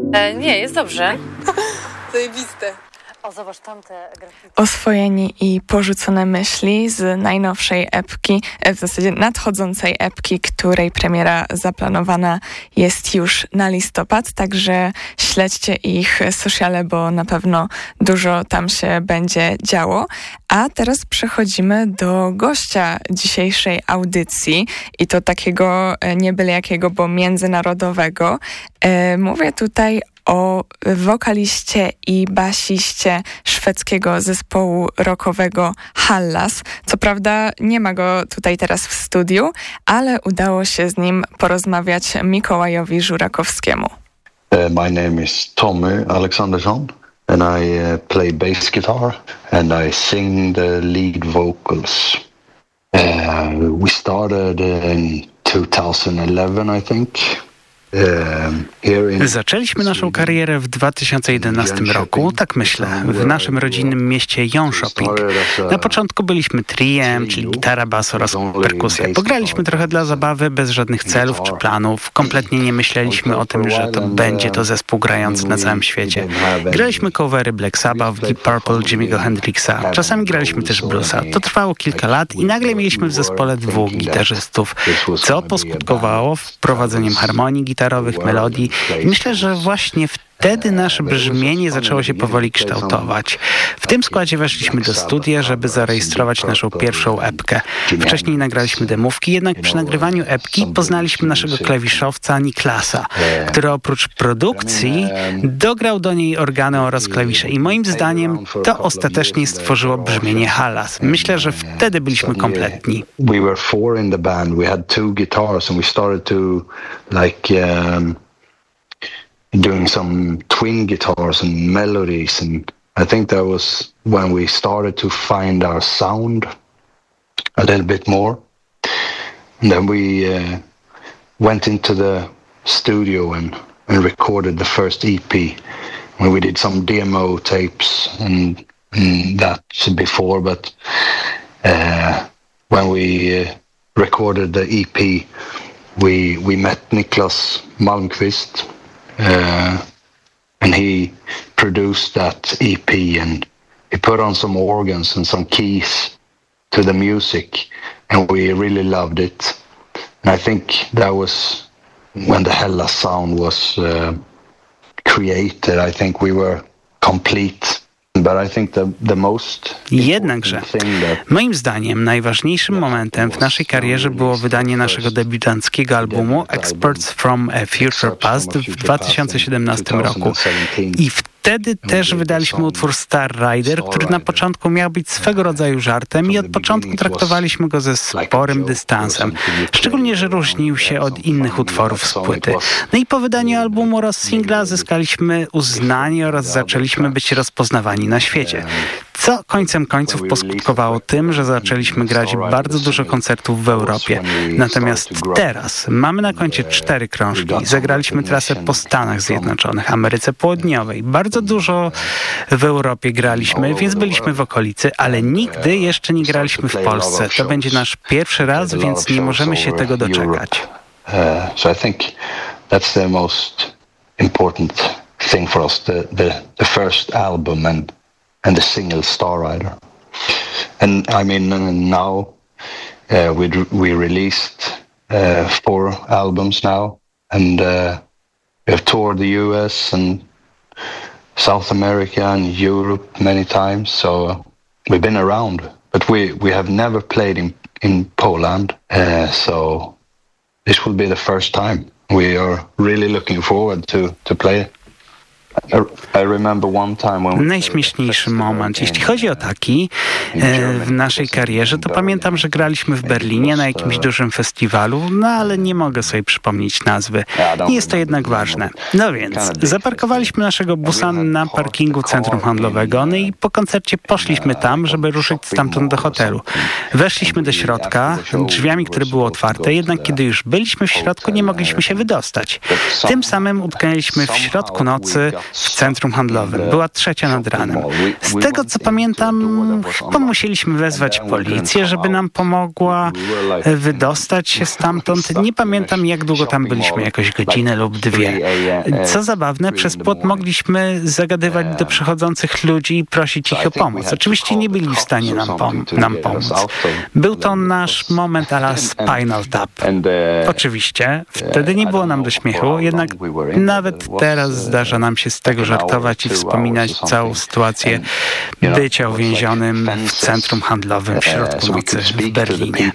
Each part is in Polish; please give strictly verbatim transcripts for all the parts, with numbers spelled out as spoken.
E, nie, jest dobrze. Zajebiste. O, zobacz tamte grafiki. Oswojeni i porzucone myśli z najnowszej epki, w zasadzie nadchodzącej epki, której premiera zaplanowana jest już na listopad, także śledźcie ich sociale, bo na pewno dużo tam się będzie działo. A teraz przechodzimy do gościa dzisiejszej audycji i to takiego nie byle jakiego, bo międzynarodowego. Mówię tutaj o wokaliście i basiście szwedzkiego zespołu rockowego Hallas. Co prawda nie ma go tutaj teraz w studiu, ale udało się z nim porozmawiać Mikołajowi Żurakowskiemu. Uh, my name is Tommy Alexandersson and I uh, play bass guitar and I sing the lead vocals. Uh, we started in two thousand eleven, I think. Zaczęliśmy naszą karierę w dwa tysiące jedenastym roku, tak myślę, w naszym rodzinnym mieście Jönköping. Na początku byliśmy triem, czyli gitara, bas oraz perkusja. Pograliśmy trochę dla zabawy, bez żadnych celów czy planów. Kompletnie nie myśleliśmy o tym, że to będzie to zespół grający na całym świecie. Graliśmy covery Black Sabbath, Deep Purple, Jimmy'ego Hendrixa. Czasami graliśmy też bluesa. To trwało kilka lat i nagle mieliśmy w zespole dwóch gitarzystów, co poskutkowało wprowadzeniem harmonii gitarowych, melodii. I myślę, że właśnie wtedy nasze brzmienie zaczęło się powoli kształtować. W tym składzie weszliśmy do studia, żeby zarejestrować naszą pierwszą epkę. Wcześniej nagraliśmy demówki, jednak przy nagrywaniu epki poznaliśmy naszego klawiszowca Niklasa, który oprócz produkcji dograł do niej organy oraz klawisze. I moim zdaniem to ostatecznie stworzyło brzmienie Hallas. Myślę, że wtedy byliśmy kompletni. We were four in the band. We had two guitars and we started to like um... doing some twin guitars and melodies, and I think that was when we started to find our sound a little bit more. And then we uh, went into the studio and, and recorded the first E P, when we did some demo tapes and, and that before, but uh, when we uh, recorded the E P, we we met Niklas Malmqvist. Uh, and he produced that E P and he put on some organs and some keys to the music and we really loved it. And I think that was when the Hellas sound was uh, created. I think we were complete. But I think the, the most Jednakże, moim zdaniem, najważniejszym momentem w naszej karierze było wydanie naszego debiutanckiego albumu Experts from a Future Past w dwa tysiące siedemnastym roku. I wtedy też wydaliśmy utwór Star Rider, który na początku miał być swego rodzaju żartem i od początku traktowaliśmy go ze sporym dystansem. Szczególnie, że różnił się od innych utworów z płyty. No i po wydaniu albumu oraz singla zyskaliśmy uznanie oraz zaczęliśmy być rozpoznawani na świecie. Co końcem końców poskutkowało tym, że zaczęliśmy grać bardzo dużo koncertów w Europie. Natomiast teraz mamy na koncie cztery krążki. Zagraliśmy trasę po Stanach Zjednoczonych, Ameryce Południowej. Bardzo dużo w Europie graliśmy, więc byliśmy w okolicy, ale nigdy jeszcze nie graliśmy w Polsce. To będzie nasz pierwszy raz, więc nie możemy się tego doczekać. So I think that's the most important thing for us, the, the, the first album and and the single Star Rider. And I mean, now uh, we we released uh, four albums now, and uh, we have toured the U S and South America and Europe many times. So we've been around, but we, we have never played in in Poland. Uh, so this will be the first time. We are really looking forward to to play it. Najśmieszniejszy moment, jeśli chodzi o taki e, w naszej karierze, to pamiętam, że graliśmy w Berlinie na jakimś dużym festiwalu, no ale nie mogę sobie przypomnieć nazwy. Nie jest to jednak ważne. No więc, zaparkowaliśmy naszego busa na parkingu centrum handlowego, no i po koncercie poszliśmy tam, żeby ruszyć stamtąd do hotelu. Weszliśmy do środka, drzwiami, które były otwarte, jednak kiedy już byliśmy w środku, nie mogliśmy się wydostać. Tym samym utknęliśmy w środku nocy w centrum handlowym. Była trzecia nad ranem. Z tego, co pamiętam, chyba musieliśmy wezwać policję, żeby nam pomogła wydostać się stamtąd. Nie pamiętam, jak długo tam byliśmy, jakąś godzinę lub dwie. Co zabawne, przez płot mogliśmy zagadywać do przychodzących ludzi i prosić ich o pomoc. Oczywiście nie byli w stanie nam, pom- nam pomóc. Był to nasz moment a la Spinal Tap. Oczywiście, wtedy nie było nam do śmiechu, jednak nawet teraz zdarza nam się z tego żartować i wspominać całą sytuację bycia uwięzionym w centrum handlowym w środku nocy w Berlinie.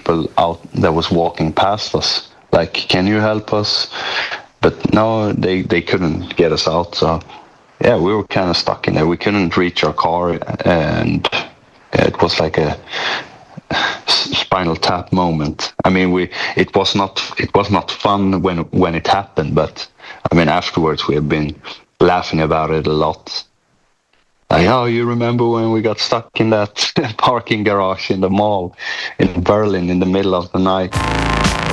Like, can you help us? But no, they, they couldn't get us out. So, yeah, we were kind of stuck in there. We couldn't reach our car, and it was like a Spinal Tap moment. I mean, we it was not it was not fun when when it happened, but I mean, afterwards we have been laughing about it a lot. Like, oh, you remember when we got stuck in that parking garage in the mall in Berlin in the middle of the night?